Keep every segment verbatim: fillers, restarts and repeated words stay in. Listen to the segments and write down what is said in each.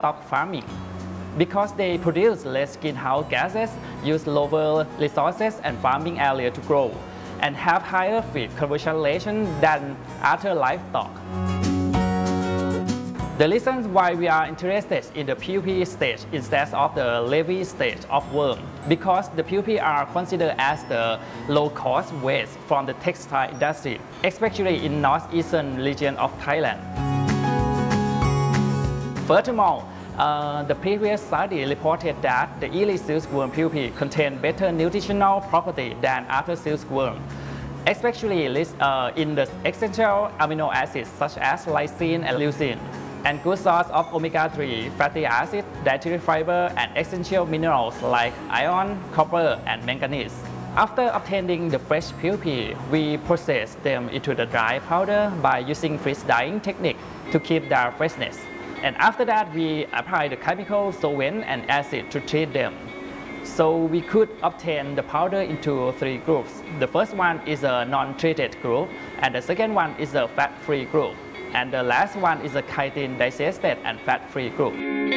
livestock farming because they produce less greenhouse gases, use lower resources and farming area to grow, and have higher feed conversion ratio than other livestock. The reasons why we are interested in the pupae stage instead of the larvae stage of worm, because the pupae are considered as the low-cost waste from the textile industry, especially in northeastern region of Thailand. Furthermore, uh, the previous study reported that the early silkworm pupae contain better nutritional property than other silkworm, especially uh, in the essential amino acids such as lysine and leucine, and good source of omega three fatty acid, dietary fiber, and essential minerals like iron, copper, and manganese. After obtaining the fresh pupae, we process them into the dry powder by using freeze drying technique to keep their freshness. And after that, we apply the chemical solvent and acid to treat them. So we could obtain the powder into three groups. The first one is a non-treated group, and the second one is a fat-free group. And the last one is a chitin digested and fat-free group.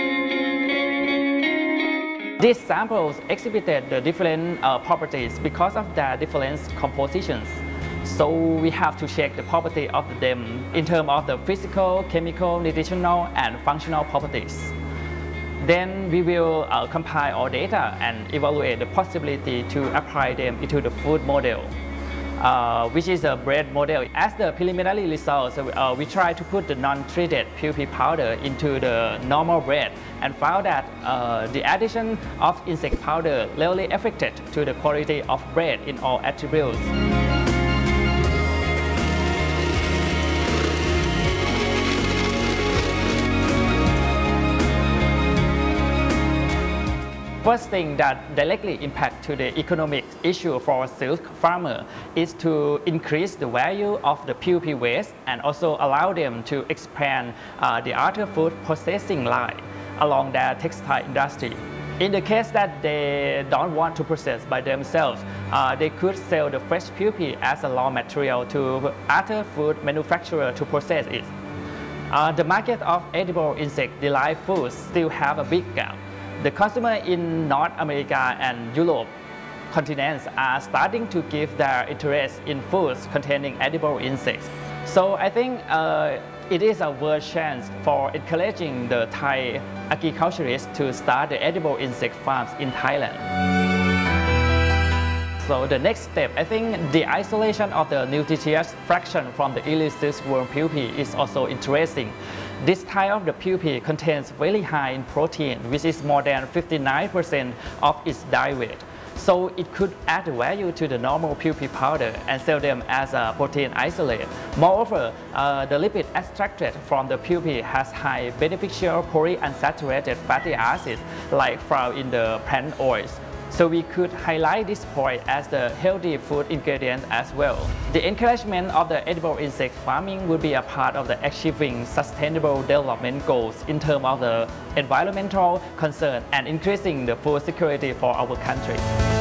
These samples exhibited the different uh, properties because of their different compositions. So we have to check the property of them in terms of the physical, chemical, nutritional, and functional properties. Then we will uh, compile all data and evaluate the possibility to apply them into the food model. Uh, which is a bread model. As the preliminary results, uh, we try to put the non-treated pupae powder into the normal bread and found that uh, the addition of insect powder really affected to the quality of bread in all attributes. First thing that directly impact to the economic issue for silk farmer is to increase the value of the pupae waste and also allow them to expand uh, the other food processing line along their textile industry. In the case that they don't want to process by themselves, uh, they could sell the fresh pupae as a raw material to other food manufacturers to process it. Uh, the market of edible insect-derived foods still have a big gap. The consumer in North America and Europe continents are starting to give their interest in foods containing edible insects. So I think uh, it is a world chance for encouraging the Thai agriculturists to start the edible insect farms in Thailand. So the next step, I think the isolation of the nutritious fraction from the early silkworm pupae is also interesting. This type of the pupae contains very high in protein, which is more than fifty-nine percent of its diet. So it could add value to the normal pupae powder and sell them as a protein isolate. Moreover, uh, the lipid extracted from the pupae has high beneficial polyunsaturated fatty acids like found in the plant oils. So we could highlight this point as the healthy food ingredient as well. The encouragement of the edible insect farming would be a part of the achieving sustainable development goals in terms of the environmental concern and increasing the food security for our country.